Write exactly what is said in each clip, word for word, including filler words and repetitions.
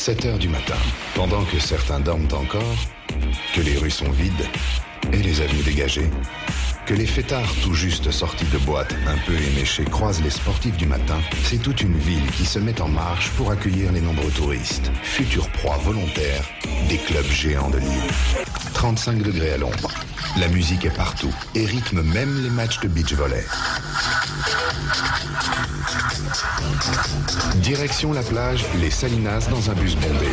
sept heures du matin, pendant que certains dorment encore, que les rues sont vides et les avenues dégagées, que les fêtards tout juste sortis de boîte un peu éméchés croisent les sportifs du matin, c'est toute une ville qui se met en marche pour accueillir les nombreux touristes, futurs proies volontaires des clubs géants de l'île. trente-cinq degrés à l'ombre, la musique est partout et rythme même les matchs de beach volley. Direction la plage Les Salinas dans un bus bondé.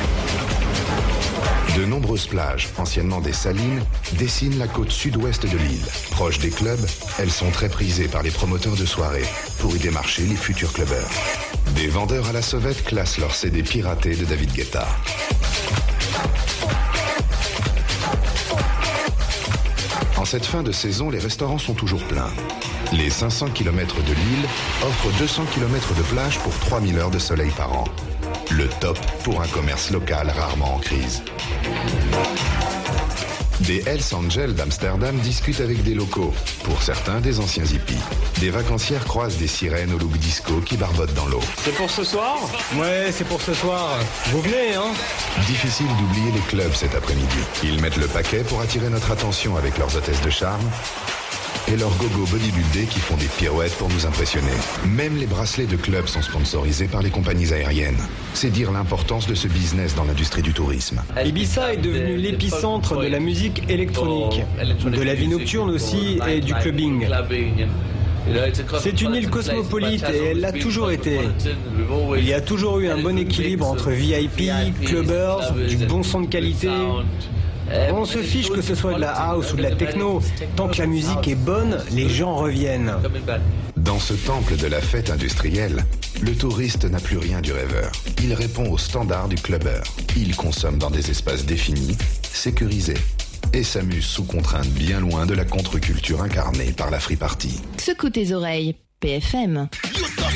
De nombreuses plages, anciennement des salines, dessinent la côte sud-ouest de l'île. Proches des clubs, elles sont très prisées par les promoteurs de soirées pour y démarcher les futurs clubbers. Des vendeurs à la sauvette classent leurs C D piratés de David Guetta. En cette fin de saison, les restaurants sont toujours pleins. Les cinq cents kilomètres de l'île offrent deux cents kilomètres de plage pour trois mille heures de soleil par an. Le top pour un commerce local rarement en crise. Des Hells Angels d'Amsterdam discutent avec des locaux, pour certains des anciens hippies. Des vacancières croisent des sirènes au look disco qui barbotent dans l'eau. C'est pour ce soir ? Ouais, c'est pour ce soir. Vous venez, hein ? Difficile d'oublier les clubs cet après-midi. Ils mettent le paquet pour attirer notre attention avec leurs hôtesses de charme et leurs gogo bodybuildés qui font des pirouettes pour nous impressionner. Même les bracelets de club sont sponsorisés par les compagnies aériennes. C'est dire l'importance de ce business dans l'industrie du tourisme. Ibiza est devenu l'épicentre de la musique électronique, de la vie nocturne aussi et du clubbing. C'est une île cosmopolite et elle l'a toujours été. Il y a toujours eu un bon équilibre entre V I P, clubbers, du bon son de qualité. On se fiche que ce soit de la house ou de la techno. Tant que la musique est bonne, les gens reviennent. Dans ce temple de la fête industrielle, le touriste n'a plus rien du rêveur. Il répond aux standards du clubbeur. Il consomme dans des espaces définis, sécurisés, et s'amuse sous contrainte bien loin de la contre-culture incarnée par la free party. Secoue tes oreilles, P F M.